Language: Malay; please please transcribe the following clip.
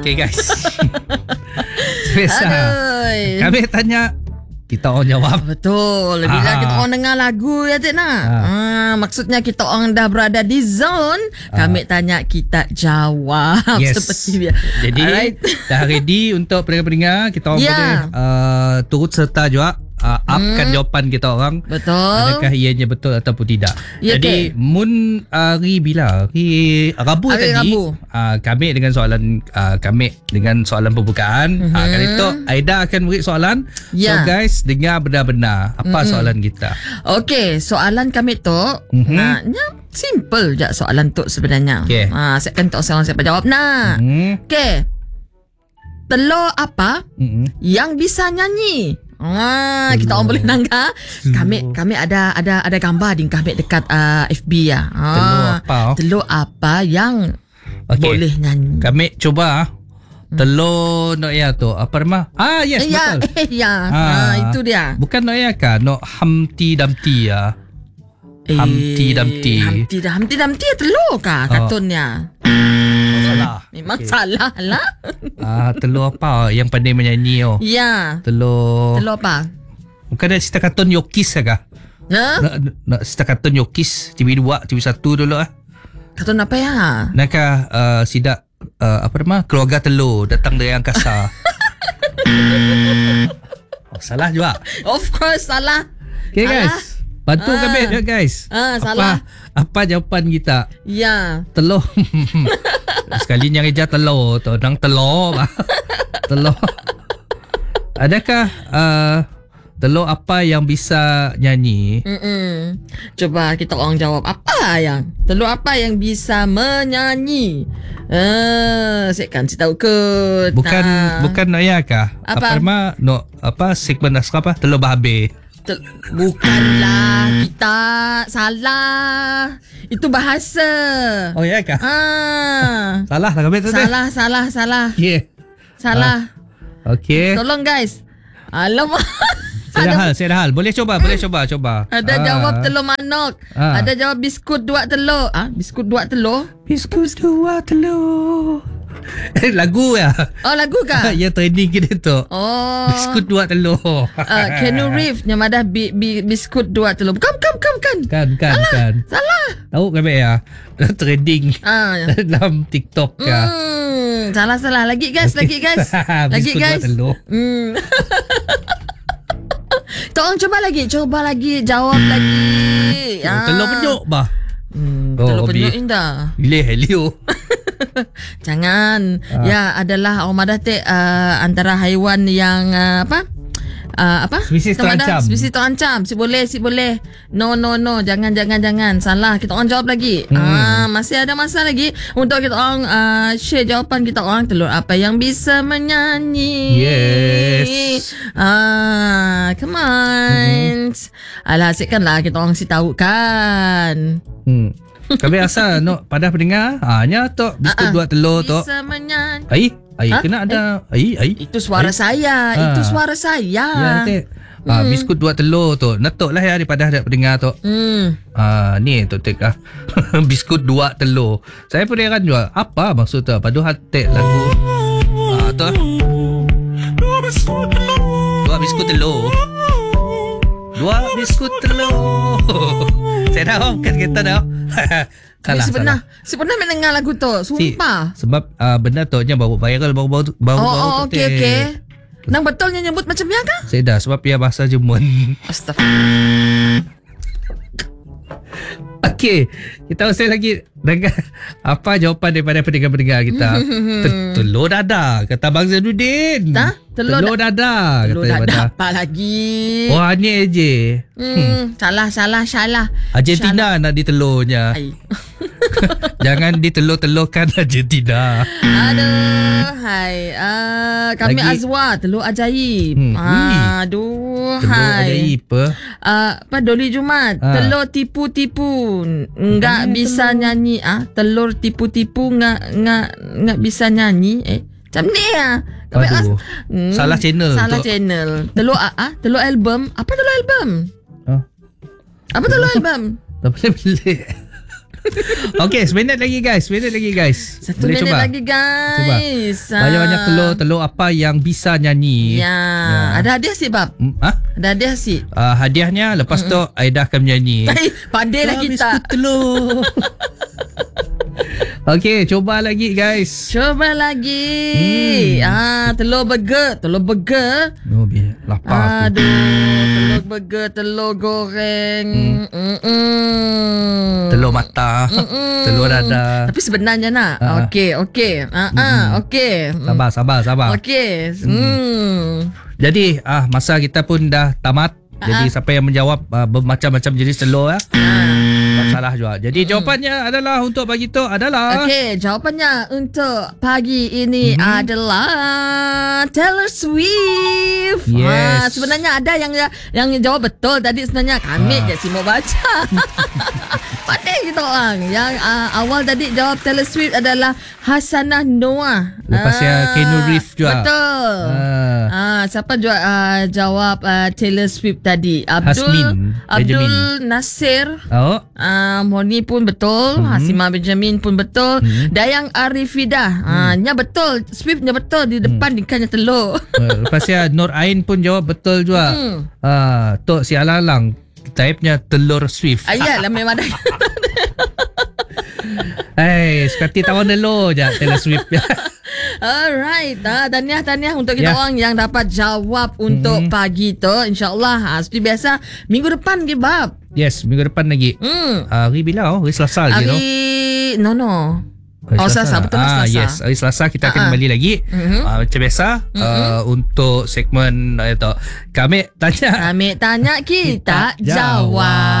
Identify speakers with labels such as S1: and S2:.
S1: Okay guys. Biasa.
S2: Aduh.
S1: Kami tanya, kita orang jawab.
S2: Betul. Bila kita orang dengar lagu ya Cik nak. Maksudnya kita orang dah berada di zone. Kami tanya, kita jawab.
S1: Yes.
S2: Seperti biasa.
S1: Jadi dah ready untuk pendengar-pendengar. Kita orang boleh turut serta juga upkan jawapan kita orang.
S2: Betul.
S1: Adakah ianya betul ataupun tidak.
S2: Ya,
S1: jadi mun hari bila? Hari Rabu
S2: hari
S1: tadi.
S2: Rabu.
S1: Kami dengan soalan pembukaan. Kali itu Aida akan beri soalan. So guys, dengar benar-benar apa soalan kita.
S2: Okey, soalan kami tu naknya simple je soalan tu sebenarnya.
S1: Okay.
S2: Saya akan tahu siapa jawab nak. Okey. Telur apa yang bisa nyanyi? Kita orang boleh nangka. Kami ada gambar di kami dekat FB ya. Telur apa yang boleh nyanyi?
S1: Kami cuba telur nok ya tu. Apa nama? Yes, betul.
S2: Itu dia.
S1: Bukan nok ya kan? Nok Humpty Dumpty ya. Humpty Dumpty.
S2: Humpty Dumpty telur kah kartunnya?
S1: Salah.
S2: Memang salah lah.
S1: Telur apa yang pandai menyanyi oh?
S2: Ya.
S1: Telur
S2: apa?
S1: Bukan ada cerita kartun Yokis kah? Nak cerita kartun Yokis TV2, TV1 dulu
S2: Kartun apa ya?
S1: Nakah sidak apa nama? Keluarga telur datang dari angkasa. Salah juga.
S2: Of course salah.
S1: Okay guys. Bantu kami dia guys.
S2: Salah.
S1: Apa jawapan kita?
S2: Ya.
S1: Telur. Sekali yang eja telur tu, nang telur. Telur. Adakah telur apa yang bisa nyanyi?
S2: Coba kita orang jawab. Telur apa yang bisa menyanyi? Saya kan tahu ke.
S1: Bukan nak ya kah? Apa nama? Segmen naskah apa? Telur babe.
S2: Bukanlah, kita salah. Itu bahasa.
S1: Oh ya kah? Salah lah kami tadi.
S2: Salah.
S1: Yeah.
S2: Salah.
S1: Okay.
S2: Tolong guys. Alamak.
S1: Saya dah hal. Boleh coba.
S2: Ada jawab telur manok. Ada jawab biskut 2 telur. Biskut 2 telur?
S1: Biskut 2 telur. Lagu ya?
S2: Lagu kah?
S1: Ya, trending kita tu. Biskut 2 telur.
S2: Keanu Reeves yang ada biskut 2 telur. Bukan.
S1: Kan.
S2: Salah.
S1: Tahu kami ya? Trending dalam TikTok kah?
S2: Salah. Lagi guys.
S1: Biskut 2 telur.
S2: Tolong cuba lagi jawab lagi.
S1: Telur penyuk bah.
S2: Telur penyuk indah.
S1: Helio.
S2: Jangan. Ya, adalah Omadate antara haiwan yang apa?
S1: Spesies
S2: terancam. Si boleh. No. Jangan. Salah. Kita orang jawab lagi. Masih ada masa lagi untuk kita orang share jawapan kita orang. Telur apa yang bisa menyanyi?
S1: Yes.
S2: Come on. Alah, asyikkanlah kita orang si tahu kan.
S1: Kami rasa pada pendengar nya tu biskut 2 telur tu.
S2: Bisa menyanyi.
S1: Ai kena ada ai.
S2: Itu suara saya. Ya
S1: nanti biskut 2 telur tu. Natuklah ya daripada ada pendengar tu. Ni tu tek biskut 2 telur. Saya pun heran juga apa maksud tu. Padu hati lagu. Tu. 2 biskut telur. 2 biskut telur. Saya tahu kan kita dah. Salah.
S2: Sebenarnya mendengar lagu tu. Sumpah.
S1: Sebab benda tu nya baru viral baru.
S2: Okey. Nang betulnya nyebut macam ni kah?
S1: Saya dah sebab dia bahasa Jerman.
S2: Astagfirullah.
S1: Okey, kita usai lagi dengan apa jawapan daripada pendengar-pendengar kita. Telur dadah kata Bang Zainuddin. Telur dadah.
S2: Telur dadah apa lagi?
S1: Oh, ni je.
S2: Salah.
S1: Argentina nak ditelurnya. Jangan ditelur-telurkan Argentina.
S2: Aduh, hai. Kami lagi. Azwa, telur ajaib. Aduh,
S1: telur
S2: hai.
S1: Telur ajaib
S2: apa Doli Jumat? Telur tipu-tipu. Enggak bisa telur nyanyi. Telur tipu-tipu enggak bisa nyanyi. Macam ni
S1: salah channel.
S2: Telur album. Apa telur album? Apa telur album?
S1: Tak boleh beli. Okey, seminit lagi guys.
S2: Satu minit
S1: cuba?
S2: lagi guys.
S1: Banyak-banyak telur apa yang bisa nyanyi.
S2: Ya. Ada hadiah sih bab. Ada hadiah sih.
S1: Hadiahnya lepas tu Aida akan menyanyi.
S2: Pandai lah kita.
S1: Biskut telur. Okey, coba lagi guys.
S2: Coba lagi. Telur burger.
S1: Oh, biar lapar aku.
S2: Aduh, telur burger, telur goreng.
S1: Telur mata. Telur dada.
S2: Tapi sebenarnya nak. Okey. Okey.
S1: Sabar.
S2: Okey.
S1: Jadi masa kita pun dah tamat. Jadi siapa yang menjawab bermacam-macam jenis telur tak salah juga. Jadi jawapannya adalah untuk pagi tu adalah
S2: Okey, jawapannya untuk pagi ini adalah Taylor Swift.
S1: Yes.
S2: Sebenarnya ada yang jawab betul tadi, sebenarnya kami je si mau baca. Pandai kita orang. Yang awal tadi jawab Taylor Swift adalah Hasanah Noah.
S1: Lepas Keanu Reeves juga.
S2: Betul. Siapa jawab Taylor Swift tadi?
S1: Hasmin
S2: Abdul Nasir. Moni pun betul. Hasimah Benjamin pun betul. Dayang Arifidah. Nya betul. Swiftnya betul. Di depan ikannya telur.
S1: Lepas Nur Ain pun jawab betul juga. Tok si Alang type-nya telur Swift.
S2: Ayalah memang dah.
S1: Sekati tahun dulu je Taylor Swift.
S2: Alright. Tahniah untuk kita orang yang dapat jawab untuk pagi tu. InsyaAllah seperti biasa minggu depan ke bab.
S1: Yes, minggu depan lagi. Hari bila? Hari Selasa lagi no?
S2: No. Selasa. Betul Selasa.
S1: Yes, hari Selasa kita akan kembali lagi. Macam biasa untuk segmen itu. Kami tanya
S2: kita jawab.